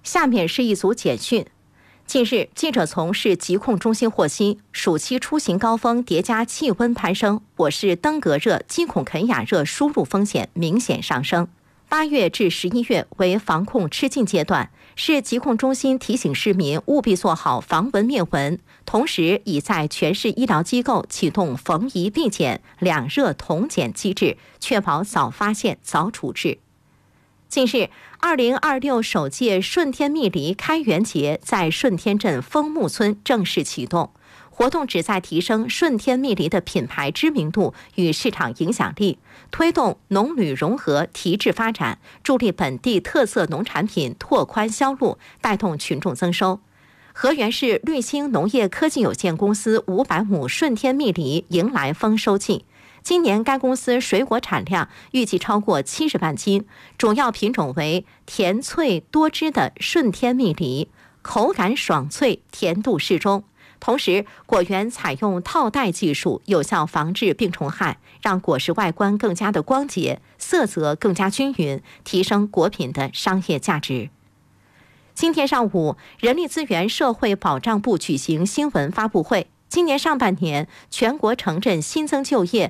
下面是一组简讯。近日，记者从市疾控中心获悉，暑期出行高峰叠加气温攀升，我市登革热、基孔肯雅热输入风险明显上升。8月至11月为防控吃紧阶段，市疾控中心提醒市民务必做好防蚊灭蚊，同时已在全市医疗机构启动逢宜必检、两热同检机制，确保早发现、早处置。近日，2026首届顺天蜜梨开园节在顺天镇枫木村正式启动。活动旨在提升顺天蜜梨的品牌知名度与市场影响力，推动农旅融合提质发展，助力本地特色农产品拓宽销路，带动群众增收。河源市绿星农业科技有限公司500亩顺天蜜梨迎来丰收季。今年该公司水果产量预计超过70万斤，主要品种为甜脆多汁的顺天蜜梨，口感爽脆，甜度适中。同时，果园采用套袋技术，有效防治病虫害，让果实外观更加的光洁，色泽更加均匀，提升果品的商业价值。今天上午，人力资源社会保障部举行新闻发布会。今年上半年，全国城镇新增就业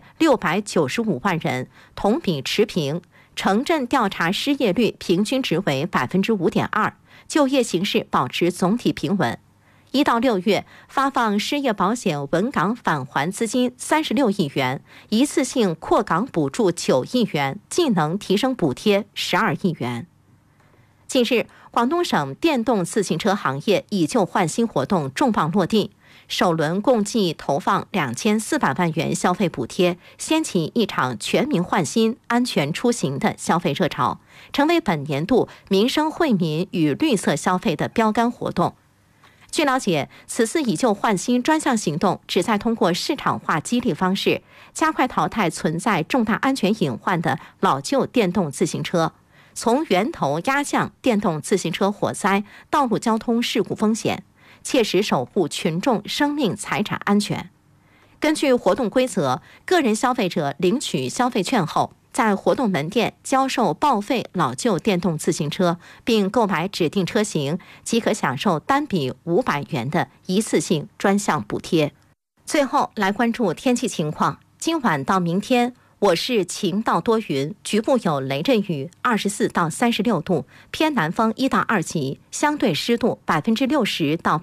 695万人，同比持平。城镇调查失业率平均值为5.2%，就业形势保持总体平稳。1到6月，发放失业保险稳岗返还资金36亿元，一次性扩岗补助9亿元，技能提升补贴12亿元。近日，广东省电动自行车行业以旧换新活动重磅落地。首轮共计投放2400万元消费补贴，掀起一场全民换新、安全出行的消费热潮，成为本年度民生惠民与绿色消费的标杆活动。据了解，此次以旧换新专项行动旨在通过市场化激励方式，加快淘汰存在重大安全隐患的老旧电动自行车，从源头压降电动自行车火灾、道路交通事故风险，切实守护群众生命财产安全。根据活动规则，个人消费者领取消费券后，在活动门店交售报废老旧电动自行车，并购买指定车型，即可享受单笔500元的一次性专项补贴。最后来关注天气情况，今晚到明天，我市晴到多云，局部有雷阵雨，24到36度，偏南风1到2级，相对湿度60%到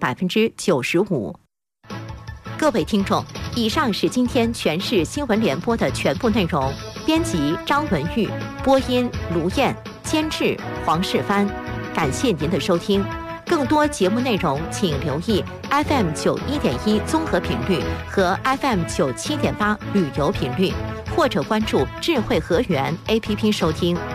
95%。各位听众，以上是今天全市新闻联播的全部内容。编辑张文玉，播音卢燕，监制黄世帆。感谢您的收听。更多节目内容，请留意 FM 91.1综合频率和 FM 97.8旅游频率，或者关注智慧河源 APP 收听。